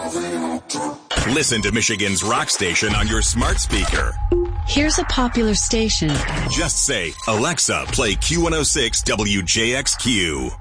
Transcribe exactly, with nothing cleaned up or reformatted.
Listen to Michigan's rock station on your smart speaker. Here's a popular station. Just say, Alexa, play Q one oh six W J X Q.